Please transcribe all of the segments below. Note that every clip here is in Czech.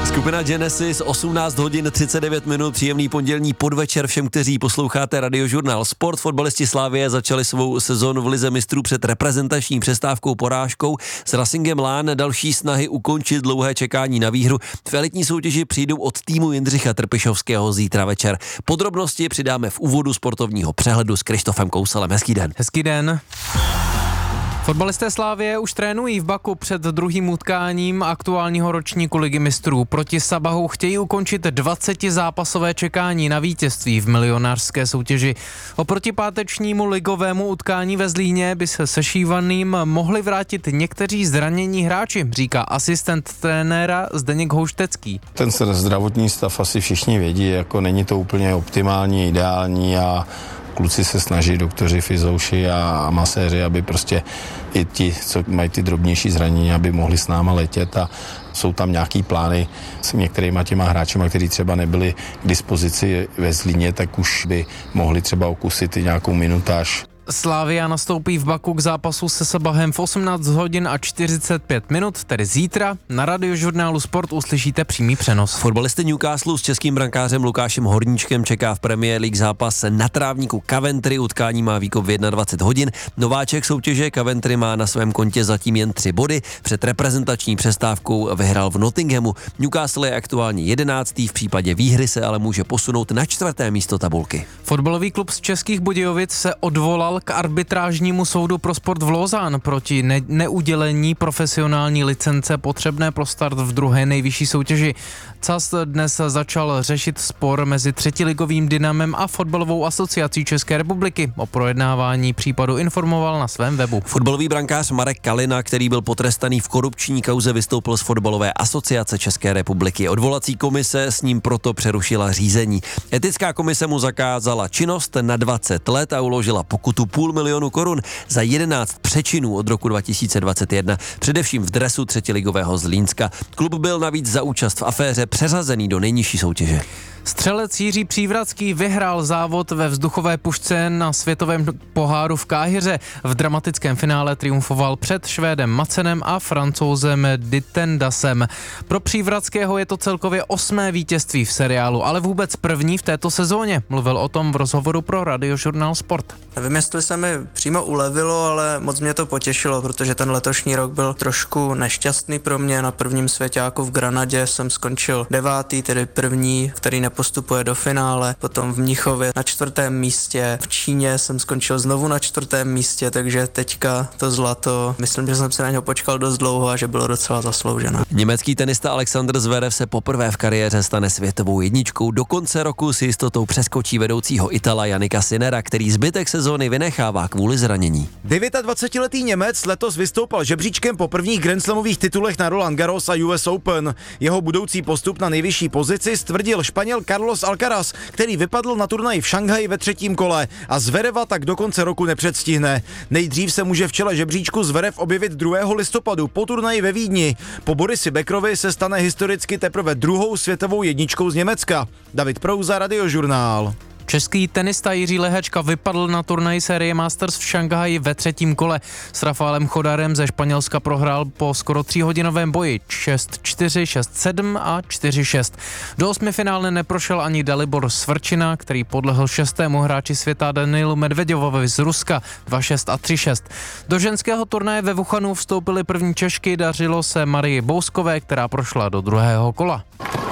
Skupina Genesis, 18 hodin 39 minut, příjemný pondělní podvečer všem, kteří posloucháte Radiožurnál Sport. Fotbalisti Slavie začali svou sezonu v Lize mistrů před reprezentační přestávkou porážkou s Racingem Lán. Další snahy ukončit dlouhé čekání na výhru v elitní soutěži přijdou od týmu Jindřicha Trpišovského zítra večer. Podrobnosti přidáme v úvodu sportovního přehledu s Krištofem Kouselem. Hezký den. Hezký den. Fotbalisté Slavie už trénují v Baku před druhým utkáním aktuálního ročníku Ligy mistrů. Proti Sabahu chtějí ukončit 20zápasové čekání na vítězství v milionářské soutěži. Oproti pátečnímu ligovému utkání ve Zlíně by se sešívaným mohli vrátit někteří zranění hráči, říká asistent trenéra Zdeněk Houštecký. Ten zdravotní stav asi všichni vědí, jako není to úplně optimální, ideální a kluci se snaží, doktoři, fyzouši a maséři, aby prostě i ti, co mají ty drobnější zranění, aby mohli s náma letět a jsou tam nějaký plány s některýma těma hráčima, kteří třeba nebyli k dispozici ve Zlíně, tak už by mohli třeba okusit i nějakou minutáž. Slavia nastoupí v Baku k zápasu se Sabahem v 18 hodin a 45 minut, tedy zítra. Na Radiožurnálu Sport uslyšíte přímý přenos. Fotbalisty Newcastle s českým brankářem Lukášem Horníčkem čeká v Premier League zápas na trávníku Coventry. Utkání má výkop v 21 hodin. Nováček soutěže Coventry má na svém kontě zatím jen 3 body. Před reprezentační přestávkou vyhrál v Nottinghamu. Newcastle je aktuálně 11. V případě výhry se ale může posunout na 4. místo tabulky. Fotbalový klub z Českých Budějovic se odvolal k arbitrážnímu soudu pro sport v Lausanne proti neudělení profesionální licence potřebné pro start v druhé nejvyšší soutěži. CAS dnes začal řešit spor mezi třetiligovým Dynamem a Fotbalovou asociací České republiky. O projednávání případu informoval na svém webu. Fotbalový brankář Marek Kalina, který byl potrestaný v korupční kauze, vystoupil z Fotbalové asociace České republiky. Odvolací komise s ním proto přerušila řízení. Etická komise mu zakázala činnost na 20 let a uložila pokutu 500 000 korun za 11 přečinů od roku 2021, především v dresu třetiligového Zlínska. Klub byl navíc za účast v aféře přeřazený do nejnižší soutěže. Střelec Jiří Přívratský vyhrál závod ve vzduchové pušce na světovém poháru v Káhiře. V dramatickém finále triumfoval před Švédem Madsenem a Francouzem Dittendasem. Pro Přívratského je to celkově 8. vítězství v seriálu, ale vůbec první v této sezóně. Mluvil o tom v rozhovoru pro Radiožurnál Sport. Nevím, jestli se mi přímo ulevilo, ale moc mě to potěšilo, protože ten letošní rok byl trošku nešťastný pro mě. Na prvním svěťáku v Granadě jsem skončil 9., tedy první, který nepostupuje do finále, potom v Mnichově na 4. místě, v Číně jsem skončil znovu na 4. místě, takže teďka to zlato, myslím, že jsem se na něho počkal dost dlouho a že bylo docela zasloužené. Německý tenista Alexander Zverev se poprvé v kariéře stane světovou jedničkou. Do konce roku si jistotou přeskočí vedoucího Itala Jannika Sinnera, který zbytek sezóny vynechává kvůli zranění. 29letý Němec letos vystoupal žebříčkem po prvních grandslamových titulech na Roland Garros a US Open. Jeho budoucí postup na nejvyšší pozici stvrdil Španěl Carlos Alcaraz, který vypadl na turnaji v Šanghaji ve 3. kole a Zvereva tak do konce roku nepředstihne. Nejdřív se může v čele žebříčku Zverev objevit 2. listopadu po turnaji ve Vídni. Po Borisi Beckerovi se stane historicky teprve 2. světovou jedničkou z Německa. David Prouza, Radiožurnál. Český tenista Jiří Lehečka vypadl na turnaji série Masters v Šanghaji ve 3. kole. S Rafaelem Chodarem ze Španělska prohrál po skoro 3hodinovém boji 6-4, 6-7 a 4-6. Do 8. finále neprošel ani Dalibor Svrčina, který podlehl 6. hráči světa Danilu Medveděvovi z Ruska 2-6 a 3-6. Do ženského turnaje ve Wuhanu vstoupily první Češky, dařilo se Marii Bouskové, která prošla do 2. kola.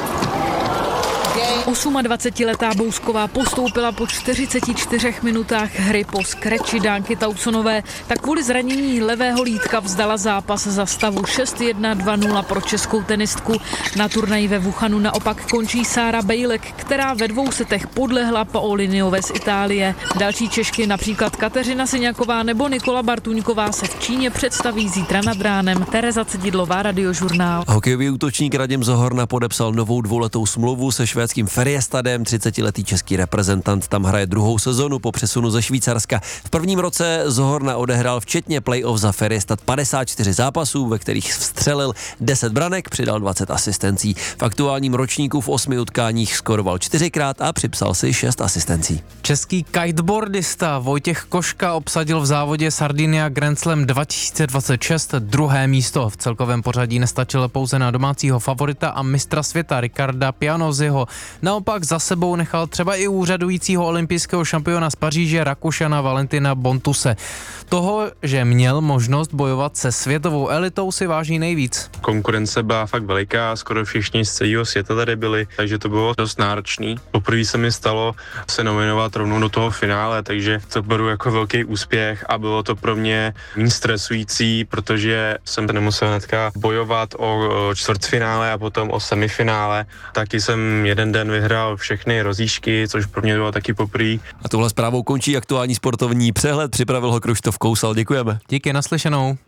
28letá Bousková postoupila po 44 minutách hry po skreči Dánky Tausonové, tak kvůli zranění levého lítka vzdala zápas za stavu 6-1, 2-0 pro českou tenistku. Na turnaji ve Wuhanu naopak končí Sára Bejlek, která ve 2 setech podlehla Paoliniové z Itálie. Další Češky, například Kateřina Syňaková nebo Nikola Bartuňková, se v Číně představí zítra nad ránem. Tereza Cedidlová, Radiožurnál. Hokejový útočník Radim Zohorna podepsal novou 2letou smlouvu se švédským Färjestadem. 30letý český reprezentant tam hraje druhou sezonu po přesunu ze Švýcarska. V prvním roce Zohorna odehrál včetně playoff za Färjestad 54 zápasů, ve kterých vstřelil 10 branek, přidal 20 asistencí. V aktuálním ročníku v 8 utkáních skoroval 4krát a připsal si 6 asistencí. Český kiteboardista Vojtěch Koška obsadil v závodě Sardinia Grand Slam 2026 druhé místo. V celkovém pořadí nestačil pouze na domácího favorita a mistra světa Ricarda Pianoziho. Naopak za sebou nechal třeba i úřadujícího olympijského šampiona z Paříže Rakušana Valentina Bontuse. Toho, že měl možnost bojovat se světovou elitou, si váží nejvíc. Konkurence byla fakt veliká, skoro všichni z celého světa tady byli, takže to bylo dost náročný. Poprvé se mi stalo se nominovat rovnou do toho finále, takže to beru jako velký úspěch a bylo to pro mě méně stresující, protože jsem nemusel hnedka bojovat o čtvrtfinále a potom o semifinále. Taky jsem jeden den vyhrál všechny rozíšky, což pro mě bylo taky poprvé. A tohle zprávou končí aktuální sportovní přehled. Připravil ho Kruštof Kousal. Děkujeme. Díky, naslyšenou.